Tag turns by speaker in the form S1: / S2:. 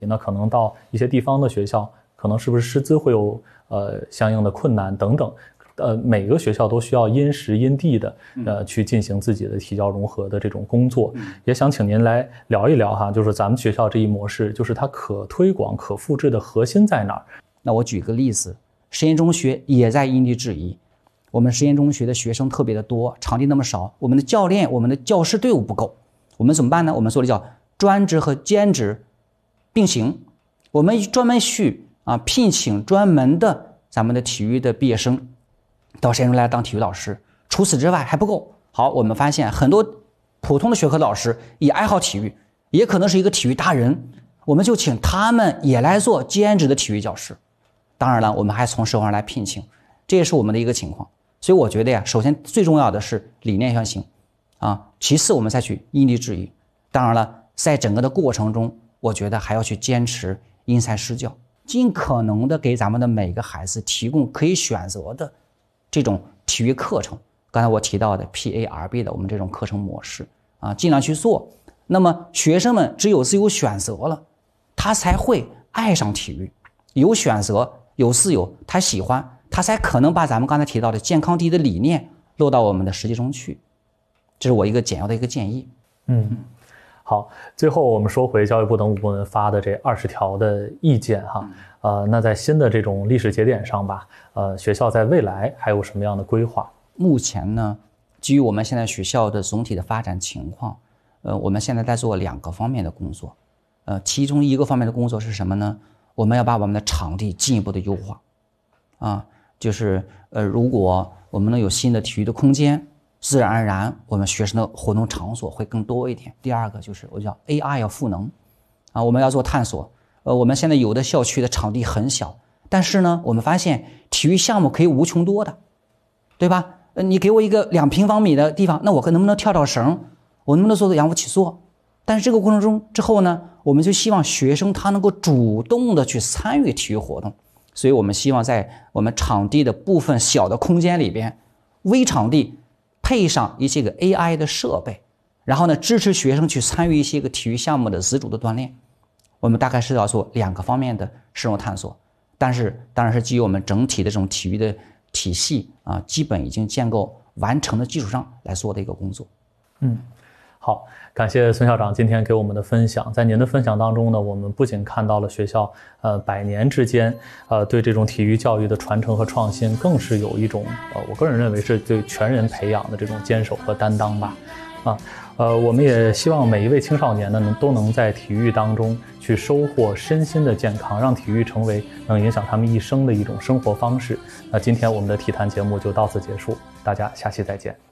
S1: 那可能到一些地方的学校，可能是不是师资会有相应的困难等等。每个学校都需要因时因地的去进行自己的体教融合的这种工作。也想请您来聊一聊哈，就是咱们学校这一模式，就是它可推广可复制的核心在哪儿？
S2: 那我举个例子，实验中学也在因地制宜。我们实验中学的学生特别的多，场地那么少，我们的教练、我们的教师队伍不够，我们怎么办呢？我们说的叫专职和兼职并行，我们专门去聘请专门的咱们的体育的毕业生到实验中来当体育老师。除此之外还不够。好，我们发现很多普通的学科老师也爱好体育，也可能是一个体育达人，我们就请他们也来做兼职的体育教师。当然了，我们还从社会上来聘请，这也是我们的一个情况。所以我觉得呀，首先最重要的是理念相行其次我们再去因地制宜。当然了，在整个的过程中，我觉得还要去坚持因材施教，尽可能的给咱们的每个孩子提供可以选择的这种体育课程。刚才我提到的 PARB 的我们这种课程模式尽量去做。那么学生们只有自由选择了，他才会爱上体育，有选择有自由，他喜欢，他才可能把咱们刚才提到的健康第一的理念落到我们的实际中去。这是我一个简要的一个建议。
S1: 好，最后我们说回教育部等5部门发的这20条的意见哈，那在新的这种历史节点上吧，学校在未来还有什么样的规划？
S2: 目前呢，基于我们现在学校的总体的发展情况，我们现在在做2个方面的工作。其中一个方面的工作是什么呢？我们要把我们的场地进一步的优化就是如果我们能有新的体育的空间，自然而然我们学生的活动场所会更多一点。第二个就是我叫 AI 要赋能我们要做探索。我们现在有的校区的场地很小，但是呢我们发现体育项目可以无穷多的，对吧？你给我一个2平方米的地方，那我能不能跳跳绳，我能不能做仰卧起坐？但是这个过程中之后呢，我们就希望学生他能够主动的去参与体育活动。所以我们希望在我们场地的部分小的空间里边，微场地配上一些个 AI 的设备，然后呢支持学生去参与一些个体育项目的自主的锻炼。我们大概是要做2个方面的深入探索，但是当然是基于我们整体的这种体育的体系基本已经建构完成的基础上来做的一个工作。
S1: 好，感谢孙校长今天给我们的分享。在您的分享当中呢，我们不仅看到了学校100年之间对这种体育教育的传承和创新，更是有一种我个人认为是对全人培养的这种坚守和担当吧。我们也希望每一位青少年呢都能在体育当中去收获身心的健康，让体育成为能影响他们一生的一种生活方式。那今天我们的体坛节目就到此结束，大家下期再见。